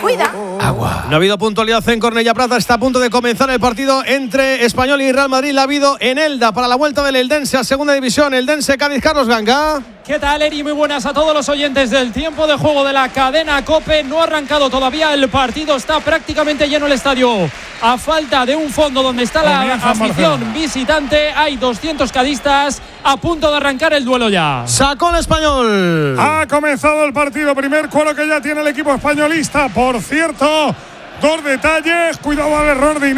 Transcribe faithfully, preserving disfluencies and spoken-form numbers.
Cuida. Agua. No ha habido puntualidad en Cornellà Plata. Está a punto de comenzar el partido entre Español y Real Madrid. La ha habido en Elda para la vuelta del Eldense a segunda división. Eldense Cádiz. Carlos Ganga. ¿Qué tal, Eri? Muy buenas a todos los oyentes del tiempo de juego de la cadena COPE. No ha arrancado todavía el partido. Está prácticamente lleno el estadio. A falta de un fondo donde está la afición visitante, hay doscientos cadistas a punto de arrancar el duelo ya. Sacó el Español. Ha comenzado el partido. Primer cuero que ya tiene el equipo españolista. Por cierto, dos detalles. Cuidado al error de